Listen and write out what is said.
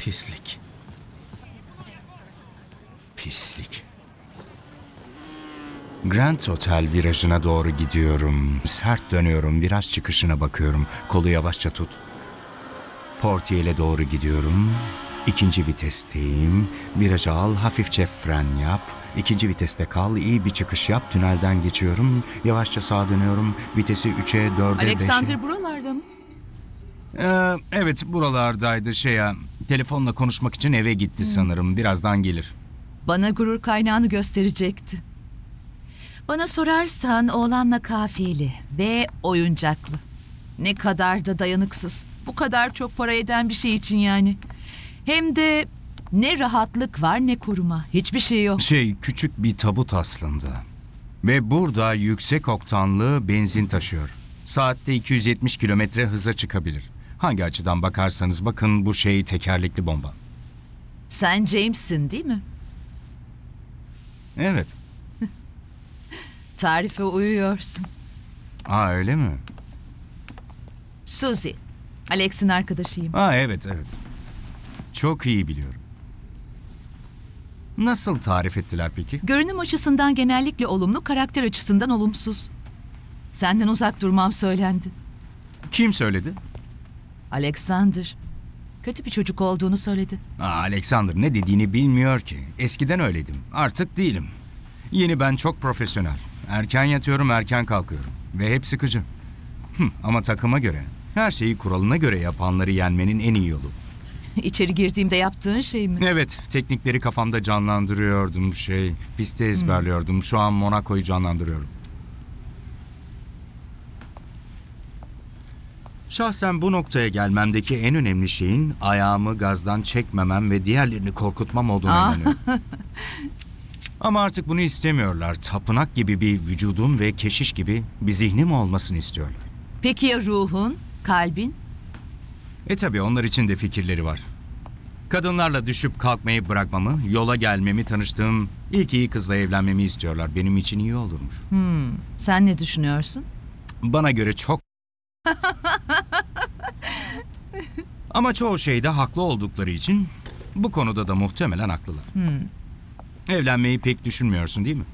Pislik. Pislik. Grand Hotel virajına doğru gidiyorum. Sert dönüyorum. Viraj çıkışına bakıyorum. Kolu yavaşça tut. Portiyele doğru gidiyorum. İkinci vitesteyim. Virajı al, hafifçe fren yap. İkinci viteste kal, iyi bir çıkış yap. Tünelden geçiyorum. Yavaşça sağa dönüyorum. Vitesi 3'e, 4'e, 5'e. Alexander buralarda mı? Evet, buralardaydı telefonla konuşmak için eve gitti sanırım. Birazdan gelir. Bana gurur kaynağını gösterecekti. Bana sorarsan oğlanla kafiyeli ve oyuncaklı. Ne kadar da dayanıksız. Bu kadar çok para eden bir şey için yani. Hem de ne rahatlık var ne koruma. Hiçbir şey yok. Küçük bir tabut aslında. Ve burada yüksek oktanlı benzin taşıyor. Saatte 270 kilometre hıza çıkabilir. Hangi açıdan bakarsanız bakın bu tekerlekli bomba. Sen James'sin değil mi? Evet. Tarife uyuyorsun. Öyle mi? Suzy. Alex'in arkadaşıyım. Evet. Çok iyi biliyorum. Nasıl tarif ettiler peki? Görünüm açısından genellikle olumlu, karakter açısından olumsuz. Senden uzak durmam söylendi. Kim söyledi? Alexander. Kötü bir çocuk olduğunu söyledi. Alexander ne dediğini bilmiyor ki. Eskiden öyleydim. Artık değilim. Yeni ben çok profesyonel. Erken yatıyorum, erken kalkıyorum. Ve hep sıkıcı. Ama takıma göre, her şeyi kuralına göre yapanları yenmenin en iyi yolu. İçeri girdiğimde yaptığın şey mi? Evet, teknikleri kafamda canlandırıyordum pisti ezberliyordum. Şu an Monaco'yu canlandırıyorum. Şahsen bu noktaya gelmemdeki en önemli şeyin ayağımı gazdan çekmemem ve diğerlerini korkutmam olduğuna inanıyorum. Ama artık bunu istemiyorlar. Tapınak gibi bir vücudum ve keşiş gibi bir zihnim olmasını istiyorlar. Peki ya ruhun, kalbin? Tabii onlar için de fikirleri var. Kadınlarla düşüp kalkmayı bırakmamı, yola gelmemi, tanıştığım ilk iyi kızla evlenmemi istiyorlar. Benim için iyi olurmuş. Sen ne düşünüyorsun? Bana göre çok... Ama çoğu şeyde haklı oldukları için bu konuda da muhtemelen haklılar. Evlenmeyi pek düşünmüyorsun değil mi?